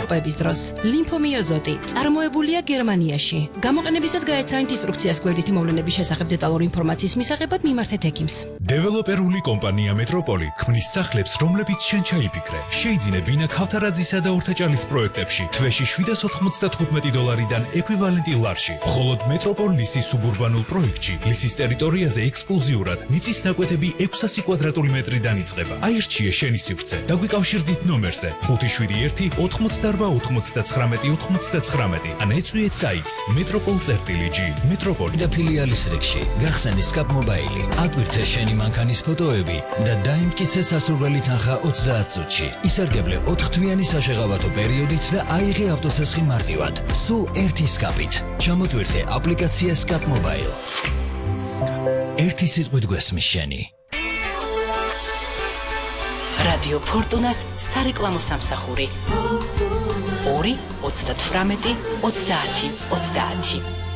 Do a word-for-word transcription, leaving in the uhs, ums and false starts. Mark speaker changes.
Speaker 1: მოპყრობების დროს. ლიმფომიოზოტი წარმოებულია გერმანიაში. გამოყენებისას გაეცანით ინსტრუქციას გვერდითი მოვლენების შესახებ დეტალური ინფორმაციის მისაღებად მიმართეთ ექიმს.
Speaker 2: დეველოპერული კომპანია მეტროპოლი ქმნის სახლებს, რომლებიც შენ ჩაიფიქრე. შეიძინე ბინა ქავთარაძისა და ორთაჭალის პროექტებში თვეში შვიდას ოთხმოცდათხუთმეტი დოლარიდან ეკვივალენტი ლარში. მხოლოდ მეტროპოლ ლისის სუბურბანულ პროექტში ლისის ტერიტორიაზე ექსკლუზიურად მიწის ნაკვეთები ექვსასი კვადრატული მეტრიდან იწყება. აირჩიე შენი სივრცე და გვიკავშირდით ნომერზე ხუთი შვიდი ერთი ოთხმოცდარბა ოთხმოცდაცხრამეტი ოთხმოცდაცხრამეტი ან ეწვიეთ საიტს metropol.gy. მეტროპოლი
Speaker 3: და ფილიალის რიგში გახსენი სკაპ მობაილი, აკვირთე შენი მანქანის ფოტოები და დაიმტკიცე სასურველი თანხა ოცდაათ წუთში. ისარგებლე ოთხთვიანი საშეღავათო პერიოდით და აიღე ავტოსესხი მარტივად. სულ ერთი სკაპით. ჩამოტვირთე აპლიკაცია სკაპ მობაილ. ერთი სიტყვით გვესმის შენი.
Speaker 1: რადიო ფორტუნას სარეკლამო სამსახური. ორი ოცდათვრამეტი ოცდაათი ოცდაათი